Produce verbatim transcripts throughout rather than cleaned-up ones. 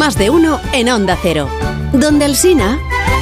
Más de uno en Onda Cero. Donde Alsina.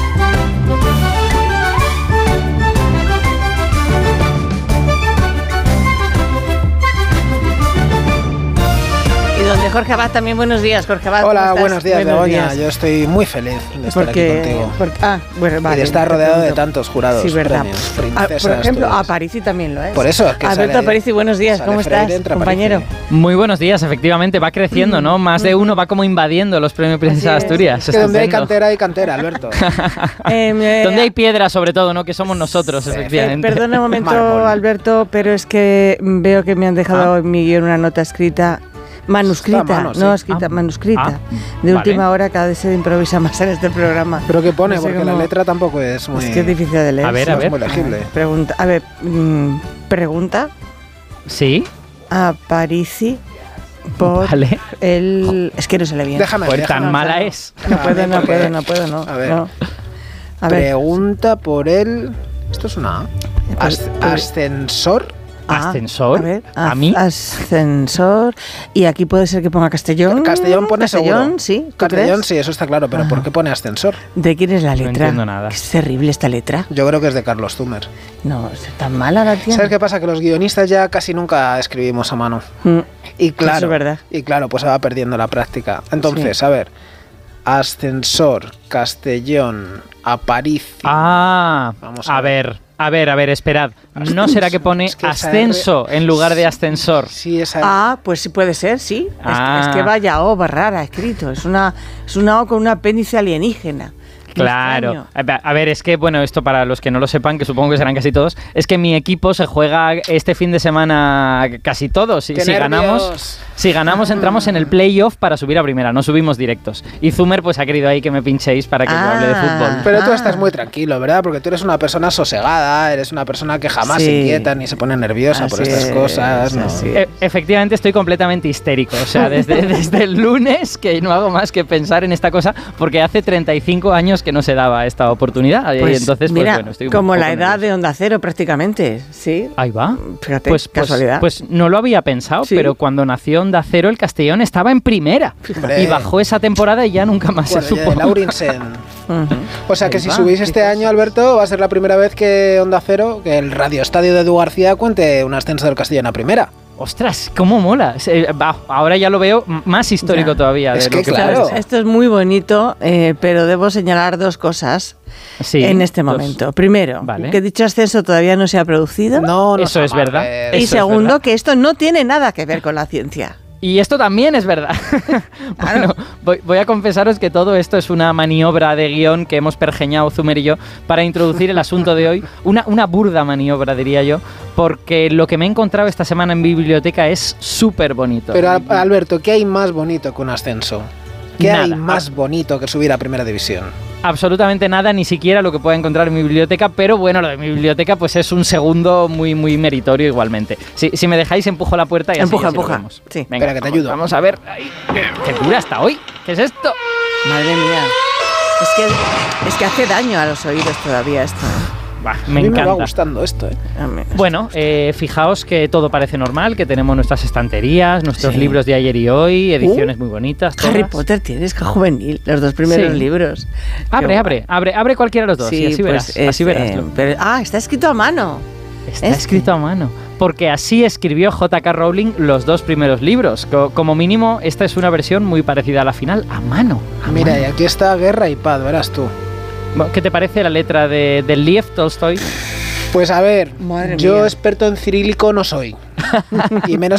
Donde Jorge Abad también. Buenos días, Jorge Abad. Hola, buenos días, Begoña. Yo estoy muy feliz de estar porque, aquí contigo. Porque, ah, bueno, vale. Y de estar rodeado de tantos jurados, sí, verdad. premios, Ah, princesas. por ejemplo, todas. Aparici también lo es. Por eso es que Alberto sale, Aparici, buenos días. ¿Cómo estás, compañero? Muy buenos días, efectivamente. Va creciendo, ¿no? Más de uno va como invadiendo los premios Princesa de Asturias. Es que donde hay cantera, hay cantera, Alberto. eh, me, donde hay piedra, sobre todo, ¿no? Que somos nosotros, sí, efectivamente. Eh, perdona un momento, Alberto, pero es que veo que me han dejado ah. en mi guión una nota escrita. Manuscrita, mano, no sí. escrita, ah, manuscrita. Ah, de última vale. hora, cada vez se improvisa más en este programa. ¿Pero qué pone? No sé porque cómo... la letra tampoco es muy... Es que es difícil de leer. A ver, a ver. Es muy legible. Pregunta, a ver, mmm, pregunta. Sí. Aparici por vale. el... Es que no se le viene. Déjame Por déjame, tan déjame. mala es. No puedo, no puedo, no puedo, no. A ver. No. A ver. Pregunta por el... Esto es una... As... Ascensor... ¿Ascensor? A ver, ¿A mí? Ascensor. Y aquí puede ser que ponga Castellón. Castellón pone Castellón, seguro. sí. Castellón, crees? sí, eso está claro. Pero ah. ¿por qué pone ascensor? ¿De quién es la letra? No entiendo nada. Es terrible esta letra. Yo creo que es de Carlos Zumer. No, es tan mala la tiene. ¿Sabes qué pasa? Que los guionistas ya casi nunca escribimos a mano. Mm. Y claro, eso es verdad. Y claro, pues se va perdiendo la práctica. Entonces, sí. a ver. Ascensor, Castellón, Aparici. Ah, Vamos a, a ver. ver. A ver, a ver, esperad. ¿No será que pone es que ascenso R... en lugar de ascensor? Sí, esa R... Ah, pues sí puede ser, sí. Ah. Es, es que vaya O rara escrito. Es una, es una O con un apéndice alienígena. Claro. A ver, es que, bueno, esto para los que no lo sepan, que supongo que serán casi todos, es que mi equipo se juega este fin de semana casi todos. Si, si ganamos, si ganamos entramos en el playoff para subir a primera, no subimos directos. Y Zumer pues ha querido ahí que me pinchéis para que ah, yo hable de fútbol. Pero tú estás muy tranquilo, ¿verdad? Porque tú eres una persona sosegada, eres una persona que jamás sí. se inquieta ni se pone nerviosa así por estas es, cosas. ¿no? E- efectivamente estoy completamente histérico. O sea, desde, desde el lunes que no hago más que pensar en esta cosa, porque hace treinta y cinco años que no se daba esta oportunidad. Pues, y entonces, mira, pues bueno, estoy como la edad nervioso. de Onda Cero prácticamente, ¿sí? Ahí va. Fíjate, pues, casualidad. Pues, pues no lo había pensado, ¿sí? Pero cuando nació Onda Cero, el Castellón estaba en primera. Hombre. Y bajó esa temporada y ya nunca más bueno, se supo. Laurinsen. uh-huh. O sea que Ahí si va. subís este año, Alberto, va a ser la primera vez que Onda Cero, que el radioestadio de Edu García, cuente un ascenso del Castellón a primera. ¡Ostras! ¡Cómo mola! Ahora ya lo veo más histórico ya. todavía. Es de que, lo que claro. Esto es muy bonito, eh, pero debo señalar dos cosas sí, en este dos. momento. Primero, vale. que dicho ascenso todavía no se ha producido. No, no Eso es verdad. Y Eso segundo, es verdad. que esto no tiene nada que ver con la ciencia. Y esto también es verdad. Bueno, voy, voy a confesaros que todo esto es una maniobra de guión que hemos pergeñado Zumer y yo para introducir el asunto de hoy. Una, una burda maniobra, diría yo, porque lo que me he encontrado esta semana en biblioteca es súper bonito. Pero, Alberto, ¿qué hay más bonito que un ascenso? ¿Qué Nada. hay más bonito que subir a Primera División? Absolutamente nada, ni siquiera lo que pueda encontrar en mi biblioteca, pero bueno, lo de mi biblioteca pues es un segundo muy muy meritorio igualmente. Si, si me dejáis empujo la puerta y así, empuja, así empuja. lo vemos. Sí. Venga, espera que te vamos, ayudo. Vamos a ver. Ay, qué dura hasta hoy. ¿Qué es esto? Madre mía. Es que, es que hace daño a los oídos todavía esto. Bah, a me mí encanta. me va gustando esto, ¿eh? Bueno, eh, fijaos que todo parece normal, que tenemos nuestras estanterías, nuestros sí. libros de ayer y hoy, ediciones uh, muy bonitas. Harry todas. Potter tienes, que juvenil, los dos primeros sí. libros. Abre, abre, abre, abre cualquiera de los dos sí, y así pues verás. es, así verás. Eh, pero, ah, está escrito a mano. Está este. escrito a mano. Porque así escribió J K Rowling los dos primeros libros. Como mínimo, esta es una versión muy parecida a la final, a mano. A Mira, mano. y aquí está Guerra y Paz, verás tú. ¿Qué te parece la letra de, de Lev Tolstoy? Pues a ver, Madre yo mía. experto en cirílico no soy. Y menos